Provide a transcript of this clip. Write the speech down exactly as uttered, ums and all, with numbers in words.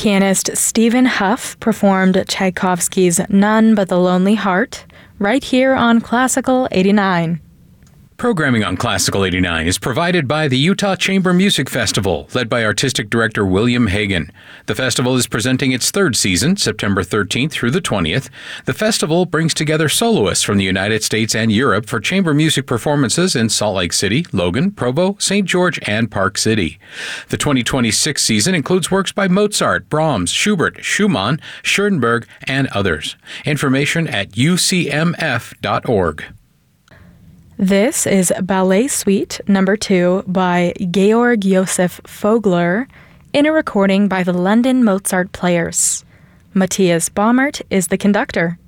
Pianist Stephen Huff performed Tchaikovsky's None But the Lonely Heart right here on Classical eighty-nine. Programming on Classical eighty-nine is provided by the Utah Chamber Music Festival, led by Artistic Director William Hagan. The festival is presenting its third season, September thirteenth through the twentieth. The festival brings together soloists from the United States and Europe for chamber music performances in Salt Lake City, Logan, Provo, Saint George, and Park City. The twenty twenty-six season includes works by Mozart, Brahms, Schubert, Schumann, Schoenberg, and others. Information at u c m f dot org. This is Ballet Suite Number two by Georg Josef Vogler in a recording by the London Mozart Players. Matthias Baumert is the conductor.